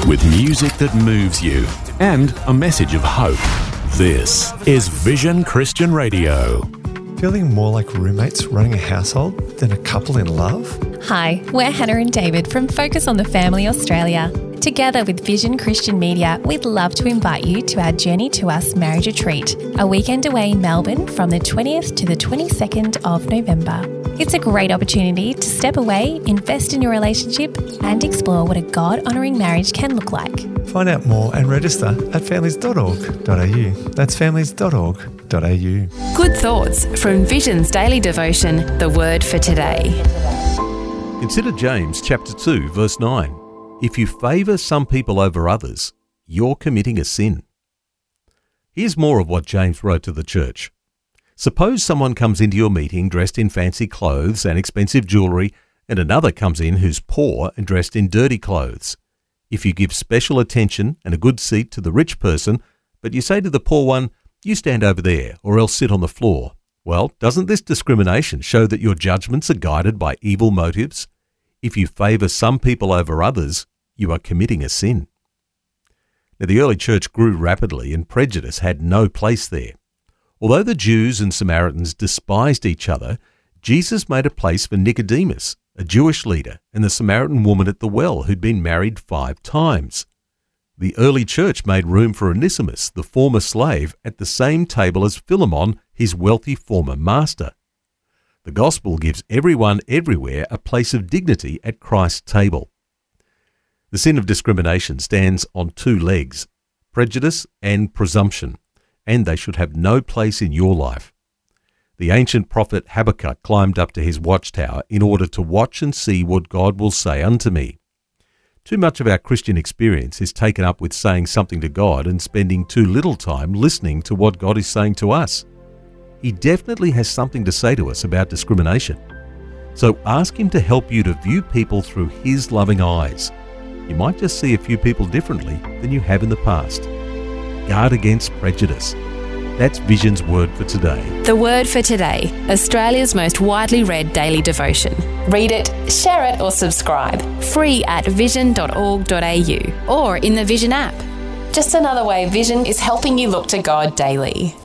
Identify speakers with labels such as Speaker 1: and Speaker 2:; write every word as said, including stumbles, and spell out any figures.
Speaker 1: with music that moves you and a message of hope. This is Vision Christian Radio.
Speaker 2: Feeling more like roommates running a household than a couple in love?
Speaker 3: Hi, we're Hannah and David from Focus on the Family Australia. Together with Vision Christian Media, we'd love to invite you to our Journey to Us marriage retreat, a weekend away in Melbourne from the twentieth to the twenty-second of November. It's a great opportunity to step away, invest in your relationship and explore what a God-honouring marriage can look like.
Speaker 2: Find out more and register at families dot org dot a u. That's families dot org dot a u.
Speaker 4: Good thoughts from Vision's daily devotion, The Word for Today.
Speaker 5: Consider James chapter two, verse nine. If you favour some people over others, you're committing a sin. Here's more of what James wrote to the church. Suppose someone comes into your meeting dressed in fancy clothes and expensive jewellery, and another comes in who's poor and dressed in dirty clothes. If you give special attention and a good seat to the rich person, but you say to the poor one, you stand over there or else sit on the floor, well, doesn't this discrimination show that your judgments are guided by evil motives? If you favour some people over others, you are committing a sin. Now, the early church grew rapidly and prejudice had no place there. Although the Jews and Samaritans despised each other, Jesus made a place for Nicodemus, a Jewish leader, and the Samaritan woman at the well who'd been married five times. The early church made room for Onesimus, the former slave, at the same table as Philemon, his wealthy former master. The gospel gives everyone everywhere a place of dignity at Christ's table. The sin of discrimination stands on two legs, prejudice and presumption, and they should have no place in your life. The ancient prophet Habakkuk climbed up to his watchtower in order to watch and see what God will say unto me. Too much of our Christian experience is taken up with saying something to God and spending too little time listening to what God is saying to us. He definitely has something to say to us about discrimination. So ask him to help you to view people through his loving eyes. You might just see a few people differently than you have in the past. Guard against prejudice. That's Vision's Word for Today.
Speaker 4: The Word for Today, Australia's most widely read daily devotion. Read it, share it or subscribe. Free at vision dot org dot a u or in the Vision app. Just another way Vision is helping you look to God daily.